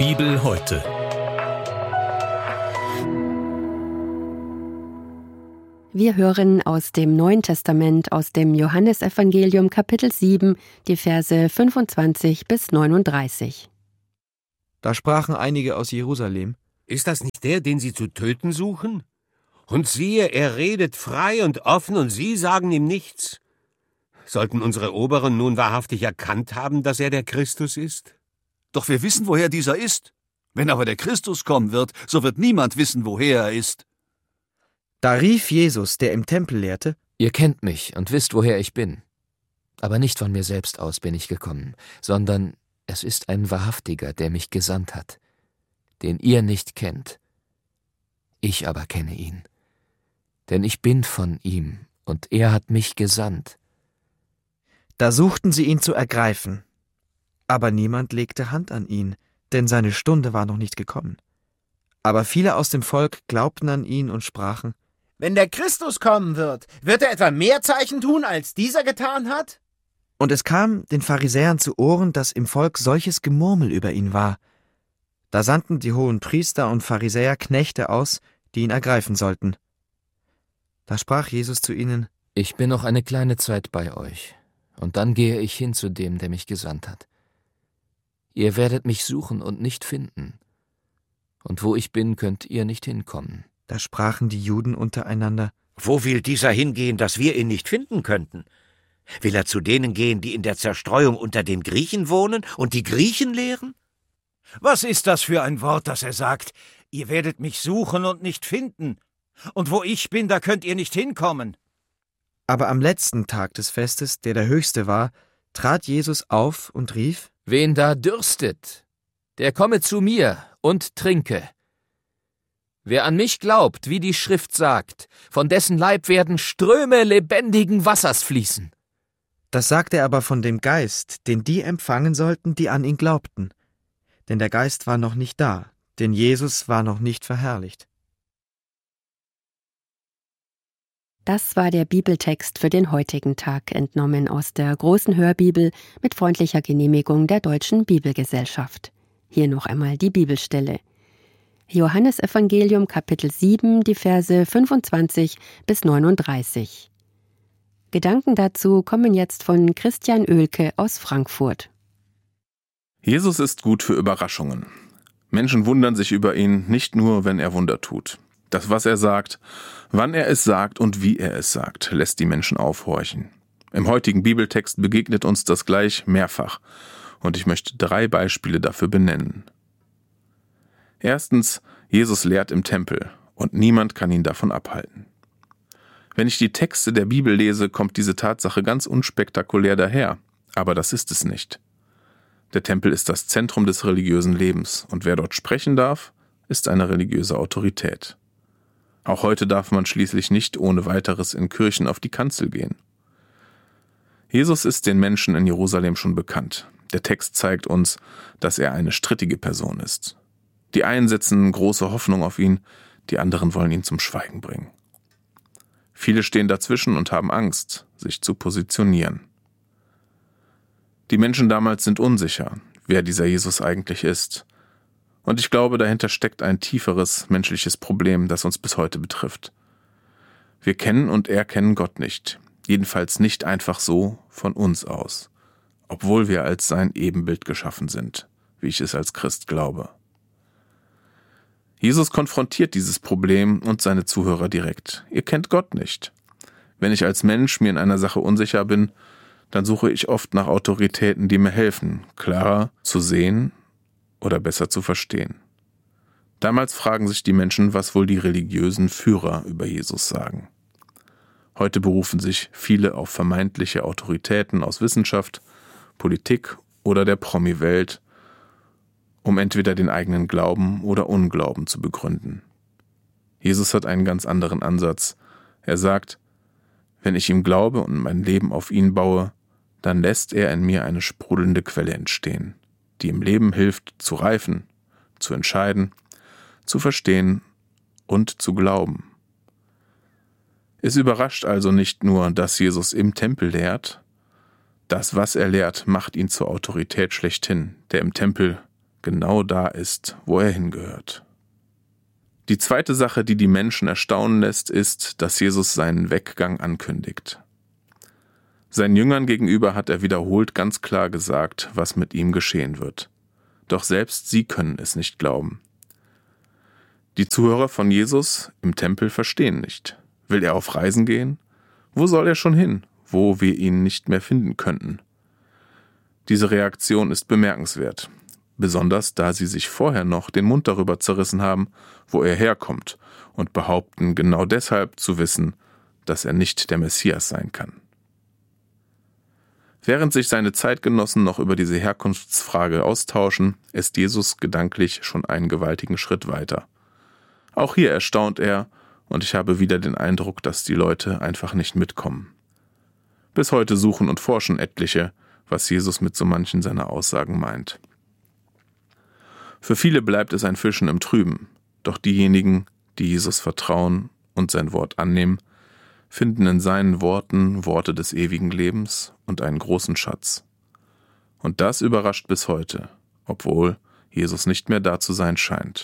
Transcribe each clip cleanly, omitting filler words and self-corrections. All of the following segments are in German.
Bibel heute. Wir hören aus dem Neuen Testament, aus dem Johannesevangelium Kapitel 7, die Verse 25 bis 39. Da sprachen einige aus Jerusalem: Ist das nicht der, den Sie zu töten suchen? Und siehe, er redet frei und offen, und Sie sagen ihm nichts. Sollten unsere Oberen nun wahrhaftig erkannt haben, dass er der Christus ist? Doch wir wissen, woher dieser ist. Wenn aber der Christus kommen wird, so wird niemand wissen, woher er ist. Da rief Jesus, der im Tempel lehrte: Ihr kennt mich und wisst, woher ich bin. Aber nicht von mir selbst aus bin ich gekommen, sondern es ist ein Wahrhaftiger, der mich gesandt hat, den ihr nicht kennt. Ich aber kenne ihn, denn ich bin von ihm, und er hat mich gesandt. Da suchten sie ihn zu ergreifen. Aber niemand legte Hand an ihn, denn seine Stunde war noch nicht gekommen. Aber viele aus dem Volk glaubten an ihn und sprachen: Wenn der Christus kommen wird er etwa mehr Zeichen tun, als dieser getan hat? Und es kam den Pharisäern zu Ohren, dass im Volk solches Gemurmel über ihn war. Da sandten die hohen Priester und Pharisäer Knechte aus, die ihn ergreifen sollten. Da sprach Jesus zu ihnen: Ich bin noch eine kleine Zeit bei euch, und dann gehe ich hin zu dem, der mich gesandt hat. Ihr werdet mich suchen und nicht finden. Und wo ich bin, könnt ihr nicht hinkommen. Da sprachen die Juden untereinander: Wo will dieser hingehen, dass wir ihn nicht finden könnten? Will er zu denen gehen, die in der Zerstreuung unter den Griechen wohnen und die Griechen lehren? Was ist das für ein Wort, das er sagt? Ihr werdet mich suchen und nicht finden. Und wo ich bin, da könnt ihr nicht hinkommen. Aber am letzten Tag des Festes, der höchste war, trat Jesus auf und rief: Wen da dürstet, der komme zu mir und trinke. Wer an mich glaubt, wie die Schrift sagt, von dessen Leib werden Ströme lebendigen Wassers fließen. Das sagte er aber von dem Geist, den die empfangen sollten, die an ihn glaubten. Denn der Geist war noch nicht da, denn Jesus war noch nicht verherrlicht. Das war der Bibeltext für den heutigen Tag, entnommen aus der großen Hörbibel mit freundlicher Genehmigung der Deutschen Bibelgesellschaft. Hier noch einmal die Bibelstelle. Johannesevangelium Kapitel 7, die Verse 25 bis 39. Gedanken dazu kommen jetzt von Christian Oehlke aus Frankfurt. Jesus ist gut für Überraschungen. Menschen wundern sich über ihn nicht nur, wenn er Wunder tut. Das, was er sagt, wann er es sagt und wie er es sagt, lässt die Menschen aufhorchen. Im heutigen Bibeltext begegnet uns das gleich mehrfach, und ich möchte 3 Beispiele dafür benennen. Erstens, Jesus lehrt im Tempel, und niemand kann ihn davon abhalten. Wenn ich die Texte der Bibel lese, kommt diese Tatsache ganz unspektakulär daher, aber das ist es nicht. Der Tempel ist das Zentrum des religiösen Lebens, und wer dort sprechen darf, ist eine religiöse Autorität. Auch heute darf man schließlich nicht ohne weiteres in Kirchen auf die Kanzel gehen. Jesus ist den Menschen in Jerusalem schon bekannt. Der Text zeigt uns, dass er eine strittige Person ist. Die einen setzen große Hoffnung auf ihn, die anderen wollen ihn zum Schweigen bringen. Viele stehen dazwischen und haben Angst, sich zu positionieren. Die Menschen damals sind unsicher, wer dieser Jesus eigentlich ist. Und ich glaube, dahinter steckt ein tieferes menschliches Problem, das uns bis heute betrifft. Wir kennen und erkennen Gott nicht, jedenfalls nicht einfach so von uns aus, obwohl wir als sein Ebenbild geschaffen sind, wie ich es als Christ glaube. Jesus konfrontiert dieses Problem und seine Zuhörer direkt. Ihr kennt Gott nicht. Wenn ich als Mensch mir in einer Sache unsicher bin, dann suche ich oft nach Autoritäten, die mir helfen, klarer zu sehen oder besser zu verstehen. Damals fragen sich die Menschen, was wohl die religiösen Führer über Jesus sagen. Heute berufen sich viele auf vermeintliche Autoritäten aus Wissenschaft, Politik oder der Promi-Welt, um entweder den eigenen Glauben oder Unglauben zu begründen. Jesus hat einen ganz anderen Ansatz. Er sagt: Wenn ich ihm glaube und mein Leben auf ihn baue, dann lässt er in mir eine sprudelnde Quelle entstehen, die im Leben hilft, zu reifen, zu entscheiden, zu verstehen und zu glauben. Es überrascht also nicht nur, dass Jesus im Tempel lehrt. Das, was er lehrt, macht ihn zur Autorität schlechthin, der im Tempel genau da ist, wo er hingehört. Die zweite Sache, die die Menschen erstaunen lässt, ist, dass Jesus seinen Weggang ankündigt. Seinen Jüngern gegenüber hat er wiederholt ganz klar gesagt, was mit ihm geschehen wird. Doch selbst sie können es nicht glauben. Die Zuhörer von Jesus im Tempel verstehen nicht. Will er auf Reisen gehen? Wo soll er schon hin, wo wir ihn nicht mehr finden könnten? Diese Reaktion ist bemerkenswert, besonders da sie sich vorher noch den Mund darüber zerrissen haben, wo er herkommt, und behaupten genau deshalb zu wissen, dass er nicht der Messias sein kann. Während sich seine Zeitgenossen noch über diese Herkunftsfrage austauschen, ist Jesus gedanklich schon einen gewaltigen Schritt weiter. Auch hier erstaunt er, und ich habe wieder den Eindruck, dass die Leute einfach nicht mitkommen. Bis heute suchen und forschen etliche, was Jesus mit so manchen seiner Aussagen meint. Für viele bleibt es ein Fischen im Trüben, doch diejenigen, die Jesus vertrauen und sein Wort annehmen, finden in seinen Worten Worte des ewigen Lebens und einen großen Schatz. Und das überrascht bis heute, obwohl Jesus nicht mehr da zu sein scheint.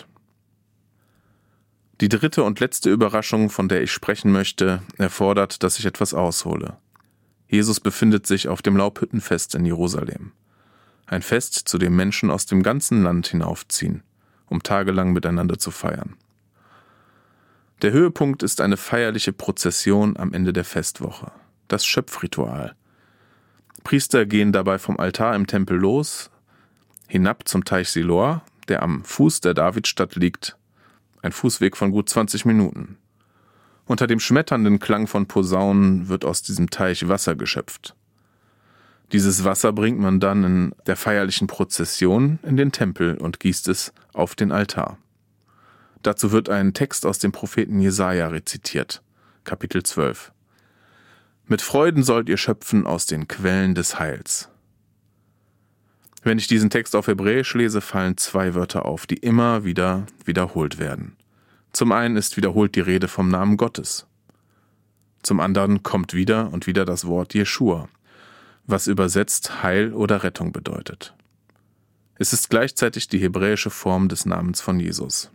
Die dritte und letzte Überraschung, von der ich sprechen möchte, erfordert, dass ich etwas aushole. Jesus befindet sich auf dem Laubhüttenfest in Jerusalem. Ein Fest, zu dem Menschen aus dem ganzen Land hinaufziehen, um tagelang miteinander zu feiern. Der Höhepunkt ist eine feierliche Prozession am Ende der Festwoche, das Schöpfritual. Priester gehen dabei vom Altar im Tempel los, hinab zum Teich Siloa, der am Fuß der Davidstadt liegt, ein Fußweg von gut 20 Minuten. Unter dem schmetternden Klang von Posaunen wird aus diesem Teich Wasser geschöpft. Dieses Wasser bringt man dann in der feierlichen Prozession in den Tempel und gießt es auf den Altar. Dazu wird ein Text aus dem Propheten Jesaja rezitiert, Kapitel 12. Mit Freuden sollt ihr schöpfen aus den Quellen des Heils. Wenn ich diesen Text auf Hebräisch lese, fallen zwei Wörter auf, die immer wieder wiederholt werden. Zum einen ist wiederholt die Rede vom Namen Gottes. Zum anderen kommt wieder und wieder das Wort Jeschua, was übersetzt Heil oder Rettung bedeutet. Es ist gleichzeitig die hebräische Form des Namens von Jesus.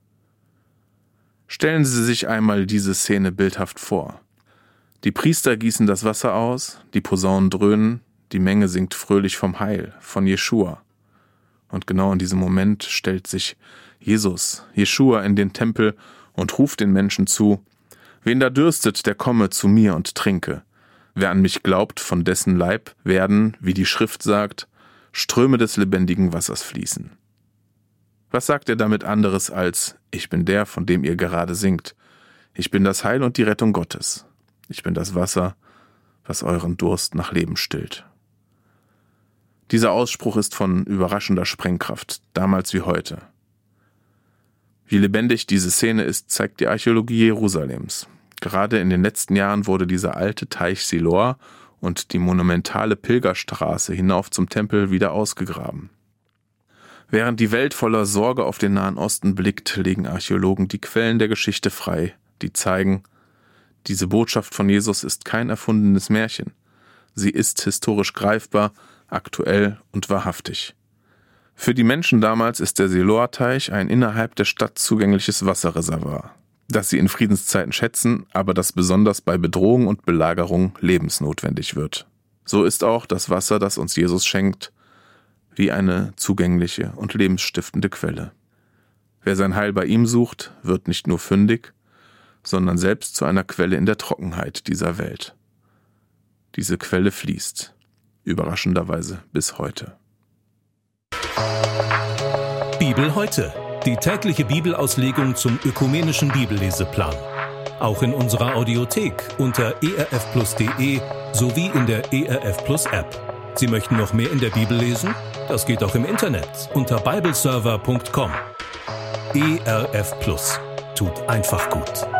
Stellen Sie sich einmal diese Szene bildhaft vor. Die Priester gießen das Wasser aus, die Posaunen dröhnen, die Menge singt fröhlich vom Heil, von Jeschua. Und genau in diesem Moment stellt sich Jesus, Jeschua, in den Tempel und ruft den Menschen zu: Wen da dürstet, der komme zu mir und trinke. Wer an mich glaubt, von dessen Leib werden, wie die Schrift sagt, Ströme des lebendigen Wassers fließen. Was sagt er damit anderes als: Ich bin der, von dem ihr gerade singt. Ich bin das Heil und die Rettung Gottes. Ich bin das Wasser, was euren Durst nach Leben stillt. Dieser Ausspruch ist von überraschender Sprengkraft, damals wie heute. Wie lebendig diese Szene ist, zeigt die Archäologie Jerusalems. Gerade in den letzten Jahren wurde dieser alte Teich Siloa und die monumentale Pilgerstraße hinauf zum Tempel wieder ausgegraben. Während die Welt voller Sorge auf den Nahen Osten blickt, legen Archäologen die Quellen der Geschichte frei, die zeigen, diese Botschaft von Jesus ist kein erfundenes Märchen. Sie ist historisch greifbar, aktuell und wahrhaftig. Für die Menschen damals ist der Siloa-Teich ein innerhalb der Stadt zugängliches Wasserreservoir, das sie in Friedenszeiten schätzen, aber das besonders bei Bedrohung und Belagerung lebensnotwendig wird. So ist auch das Wasser, das uns Jesus schenkt, wie eine zugängliche und lebensstiftende Quelle. Wer sein Heil bei ihm sucht, wird nicht nur fündig, sondern selbst zu einer Quelle in der Trockenheit dieser Welt. Diese Quelle fließt, überraschenderweise bis heute. Bibel heute, die tägliche Bibelauslegung zum ökumenischen Bibelleseplan. Auch in unserer Audiothek unter erfplus.de sowie in der ERF Plus App. Sie möchten noch mehr in der Bibel lesen? Das geht auch im Internet unter bibleserver.com. ERF Plus tut einfach gut.